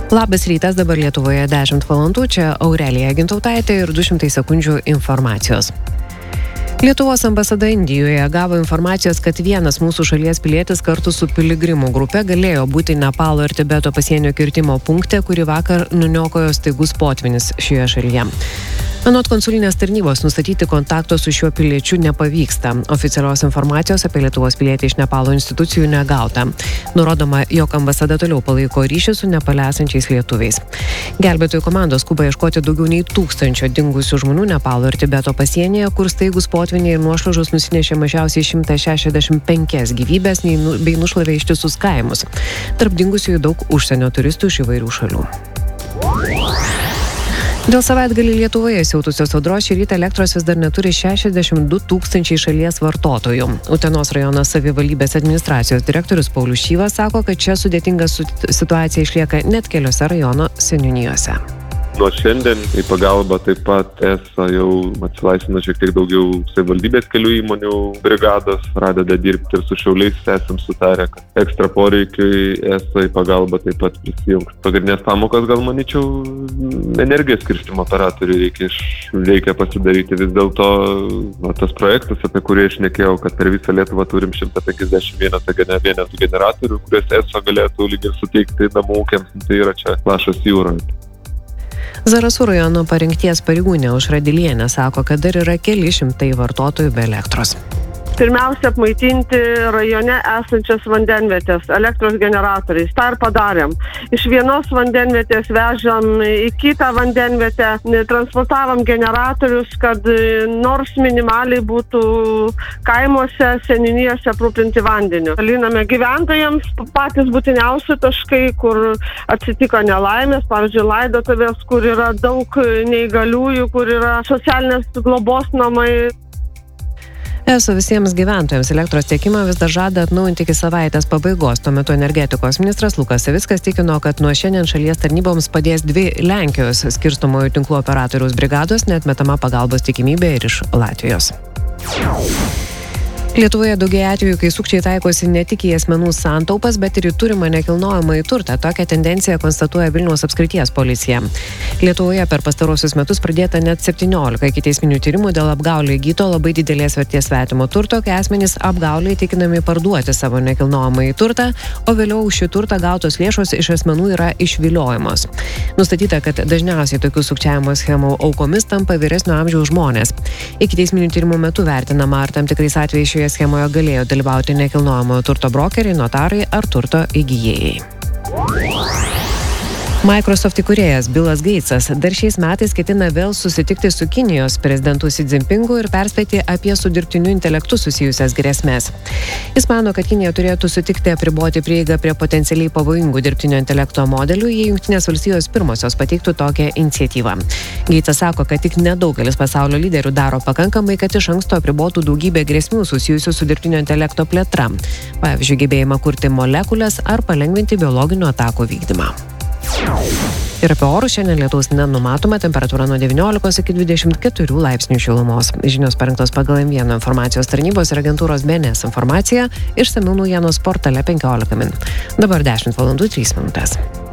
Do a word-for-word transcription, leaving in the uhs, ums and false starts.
Labas rytas, dabar Lietuvoje dešimt valandų, čia Aurelija Gintautaitė ir du šimtai sekundžių informacijos. Lietuvos ambasada Indijoje gavo informacijos, kad vienas mūsų šalies pilietis kartu su piligrimų grupe galėjo būti Nepalo ir Tibeto pasienio kirtimo punkte, kurį vakar nuniokojo staigus potvynis šioje šalyje. Anot konsulinės tarnybos nustatyti kontakto su šiuo piliečiu nepavyksta. Oficialios informacijos apie Lietuvos pilietį iš Nepalo institucijų negauta. Nurodoma, jog ambasada toliau palaiko ryšį su Nepale esančiais lietuviais. Gelbėtojų komandos skuba ieškoti daugiau nei tūkstančio dingusių žmonių Nepalo ir Tibeto pasienyje, kur staigus potvyniai ir nuošliaužos nusinešė mažiausiai šimtą šešiasdešimt penkias gyvybes bei nušlavė ištisus kaimus. Tarp dingusiųjų daug užsienio turistų iš įvairių šalių. Dėl savaitgalį Lietuvoje siautusios audros šį rytą elektros vis dar neturi šešiasdešimt du tūkstančiai šalies vartotojų. Utenos rajono savivaldybės administracijos direktorius Paulius Šyvas sako, kad čia sudėtinga situacija išlieka net keliose rajono seniūnijose. Nuo šiandien į pagalbą taip pat ESA jau atsilaisvino šiek tiek daugiau savivaldybės kelių įmonių brigados, pradeda dirbti ir su Šiauliais esam sutarę, kad ekstra poreikiui ESA į pagalbą taip pat prisijungs. Pagrindinės pamokas gal manyčiau energijos skirstymo operatoriui reikia, reikia pasidaryti. Vis dėlto va, tas projektas, apie kurį aš šnekėjau, kad per visą Lietuvą turim šimtą penkiasdešimt vienetų generatorių, kurias ESA galėtų lyg ir suteikti namų ūkiams, tai yra čia lašas jūroje. Zarasų rajono parengties pareigūnė Aušra Dilienė sako, kad dar yra keli šimtai vartotojų be elektros. Pirmiausia, apmaitinti rajone esančias vandenvietės elektros generatoriais. Tā ir padarėm. Iš vienos vandenvietės vežam į kitą vandenvietę, transportavom generatorius, kad nors minimaliai būtų kaimuose, seniūnijose aprūpinti vandeniu. Daliname gyventojams patys būtiniausi taškai, kur atsitiko nelaimės, pavyzdžiui, laidotuvės, kur yra daug neįgaliųjų, kur yra socialinės globos namai. ESO visiems gyventojams elektros tiekimą vis dar žada atnaujinti iki savaitės pabaigos. Tuo metu energetikos ministras Lukas Savickas tikino, kad nuo šiandien šalies tarnyboms padės dvi Lenkijos skirstomųjų tinklų operatoriaus brigados, neatmetama pagalbos tikimybė ir iš Latvijos. Lietuvoje daugėja atvejų, kai sukčiai taikosi ne tik į asmenų santaupas, bet ir į turimą nekilnojamąjį turtą. Tokią tendenciją konstatuoja Vilniaus apskrities policija. Lietuvoje per pastarosius metus pradėta net septyniolika ikiteisminių tyrimų dėl apgaulio įgyto labai didelės vertės svetimo turto, kai asmenys apgauliai tikinami parduoti savo nekilnojamąjį turtą, o vėliau už šį turtą gautos lėšos iš asmenų yra išviliojamos. Nustatyta, kad dažniausiai tokių sukčiavimo schemų aukomis tampa vyresnio amžiaus žmonės. Ikiteisminių tyrimų metu vertinama, ar tam tikrais atvejais šioje schemoje galėjo dalyvauti nekilnojamojo turto brokeriai, notarai ar turto įgijėjai. Microsoft įkūrėjas Billas Gatesas dar šiais metais ketina vėl susitikti su Kinijos prezidentu Xi Jinpingu ir perspėti apie su dirbtiniu intelektu susijusias grėsmės. Jis mano, kad Kinija turėtų sutikti apriboti prieigą prie potencialiai pavojingų dirbtinio intelekto modelių, jei Jungtinės valstijos pirmosios pateiktų tokią iniciatyvą. Gatesas sako, kad tik nedaugelis pasaulio lyderių daro pakankamai, kad iš anksto apribotų daugybę grėsmių susijusių su dirbtinio intelekto plėtra. Pavyzdžiui, gebėjimą kurti molekulės ar palengvinti biologinių atakų vykdymą. Ir apie orus šiandien lietaus nenumatoma, temperatūra nuo devyniolikos iki dvidešimt keturių laipsnių šilumos. Žinios parengtos pagal M vienas informacijos tarnybos ir agentūros B N S informaciją, išsamių naujienos portale penkiolika min. Dabar dešimt valandų trys minutės.